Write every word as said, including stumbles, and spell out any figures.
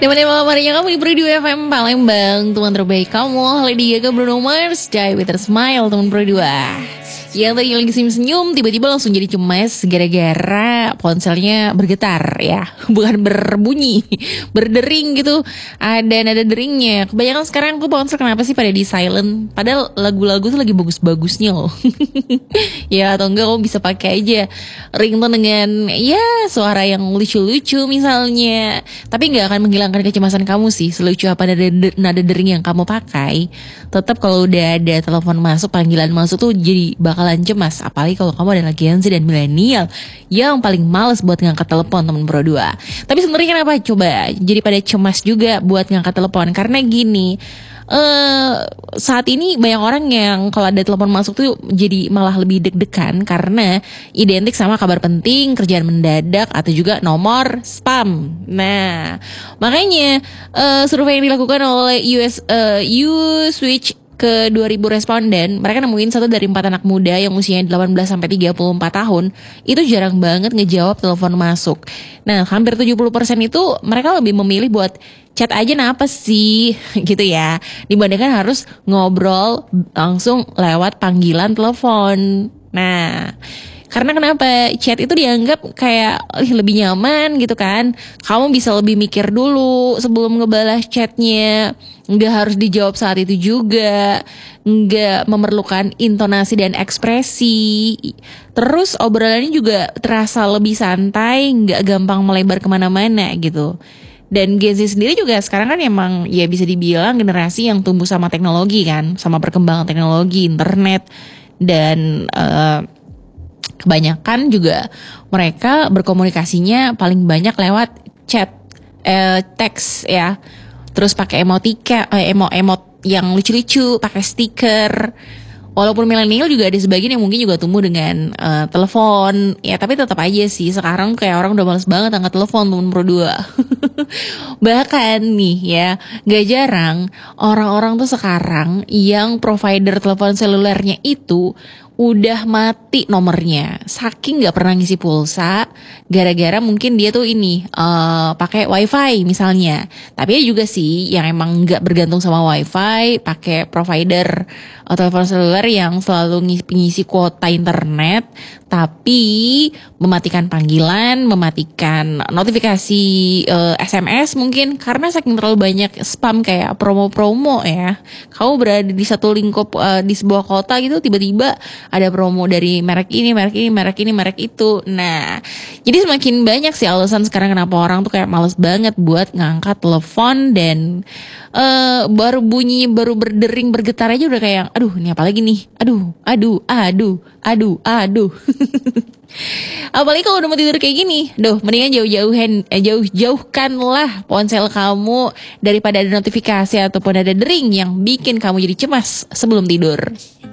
Teman-teman malam harinya kamu di Pro dua F M Palembang. Teman terbaik kamu Lady Gaga, Bruno Mars, Die With A Smile. Teman Pro dua yang tadi lagi senyum-senyum tiba-tiba langsung jadi cemas gara-gara ponselnya bergetar ya. Bukan berbunyi, berdering gitu. Ada nada deringnya. Kebanyakan sekarang tuh ponsel kenapa sih pada di silent? Padahal lagu-lagu tuh lagi bagus-bagusnya loh. Ya atau enggak kamu bisa pakai aja ringtone dengan ya suara yang lucu-lucu misalnya. Tapi gak akan menghilangkan kecemasan kamu sih. Selucu apa nada, nada dering yang kamu pakai, tetap kalau udah ada telepon masuk, panggilan masuk tuh jadi bakalan cemas. Apalagi kalau kamu adalah Gen Z dan milenial yang paling males buat ngangkat telepon, temen Pro dua. Tapi sebenarnya kenapa coba jadi pada cemas juga buat ngangkat telepon? Karena gini, Uh, saat ini banyak orang yang kalau ada telepon masuk tuh jadi malah lebih deg-degan karena identik sama kabar penting, kerjaan mendadak, atau juga nomor spam. Nah, makanya uh, survei yang dilakukan oleh U S uh, U-Switch ke dua ribu responden, mereka nemuin satu dari empat anak muda yang usianya delapan belas sampai tiga puluh empat tahun itu jarang banget ngejawab telepon masuk. Nah, hampir tujuh puluh persen itu mereka lebih memilih buat chat aja napa sih gitu ya, dibandingkan harus ngobrol langsung lewat panggilan telepon. Nah, karena kenapa? Chat itu dianggap kayak lebih nyaman gitu kan. Kamu bisa lebih mikir dulu sebelum ngebalas chatnya. Nggak harus dijawab saat itu juga. Nggak memerlukan intonasi dan ekspresi. Terus obrolannya juga terasa lebih santai, nggak gampang melebar kemana-mana gitu. Dan Gen Z sendiri juga sekarang kan emang ya bisa dibilang generasi yang tumbuh sama teknologi kan. Sama perkembangan teknologi, internet. Dan uh, kebanyakan juga mereka berkomunikasinya paling banyak lewat chat, eh, teks ya. Terus pakai emotika, eh, emo emot yang lucu-lucu, pakai stiker. Walaupun milenial juga ada sebagian yang mungkin juga tumbuh dengan uh, telepon. Ya tapi tetap aja sih sekarang kayak orang udah males banget angkat telepon temen Pro dua. Bahkan nih ya, gak jarang orang-orang tuh sekarang yang provider telepon selulernya itu udah mati nomornya, saking nggak pernah ngisi pulsa, gara-gara mungkin dia tuh ini uh, pakai wifi misalnya. Tapi ya juga sih yang emang nggak bergantung sama wifi, pakai provider uh, telepon seluler yang selalu ngisi, ngisi kuota internet, tapi mematikan panggilan, mematikan notifikasi uh, S M S mungkin karena saking terlalu banyak spam kayak promo-promo ya. Kamu berada di satu lingkup uh, di sebuah kota gitu, tiba-tiba ada promo dari merek ini, merek ini, merek ini, merek itu. Nah, jadi semakin banyak sih alasan sekarang kenapa orang tuh kayak males banget buat ngangkat telepon. Dan uh, baru bunyi, baru berdering, bergetar aja udah kayak aduh ini apa lagi nih, aduh, aduh, aduh, aduh, aduh. Apalagi kalau udah mau tidur kayak gini, duh mendingan jauh-jauhan, eh, jauh-jauhkanlah ponsel kamu daripada ada notifikasi ataupun ada dering yang bikin kamu jadi cemas sebelum tidur.